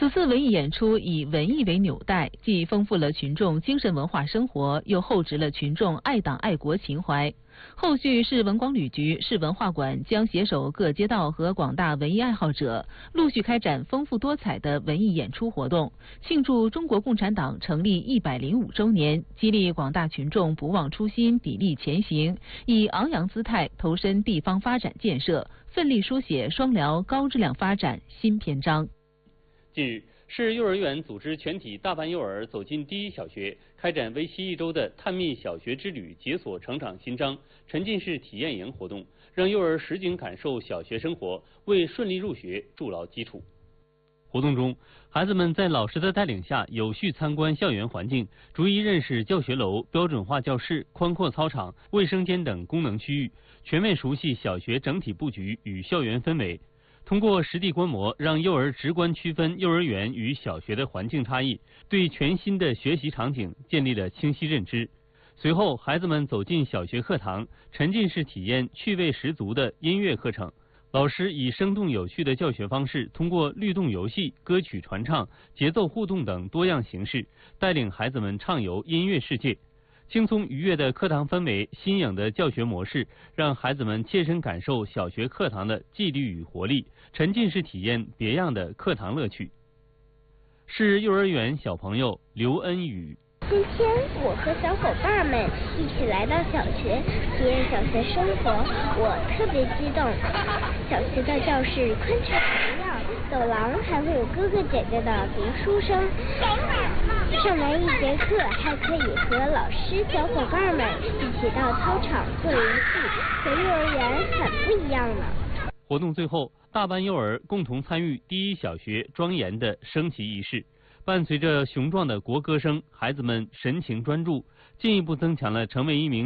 此次文艺演出以文艺为纽带，既丰富了群众精神文化生活，又厚植了群众爱党爱国情怀。后续市文广旅局、市文化馆将携手各街道和广大文艺爱好者，陆续开展丰富多彩的文艺演出活动，庆祝中国共产党成立105周年，激励广大群众不忘初心、砥砺前行，以昂扬姿态投身地方发展建设，奋力书写双辽高质量发展新篇章。 近日，市幼儿园组织全体大班幼儿走进第一小学，开展为期1周的探秘小学之旅，解锁成长新章沉浸式体验营活动，让幼儿实景感受小学生活，为顺利入学筑牢基础。活动中，孩子们在老师的带领下，有序参观校园环境，逐一认识教学楼、标准化教室、宽阔操场、卫生间等功能区域，全面熟悉小学整体布局与校园氛围。通过实地观摩，让幼儿直观区分幼儿园与小学的环境差异，对全新的学习场景建立了清晰认知。随后，孩子们走进小学课堂，沉浸式体验趣味十足的音乐课程。老师以生动有趣的教学方式，通过律动游戏、歌曲传唱、节奏互动等多样形式，带领孩子们畅游音乐世界。轻松愉悦的课堂氛围，新颖的教学模式，让孩子们切身感受小学课堂的纪律与活力，沉浸式体验别样的课堂乐趣。是幼儿园小朋友刘恩宇。 今天我和小伙伴们一起来到小学，体验小学生活，我特别激动。小学的教室宽敞明亮，走廊还会有哥哥姐姐的读书声。上完一节课，还可以和老师、小伙伴们一起到操场做游戏，和幼儿园很不一样呢。 活动最后，大班幼儿共同参与第一小学庄严的升旗仪式。伴随着雄壮的国歌声，孩子们神情专注，进一步增强了成为一名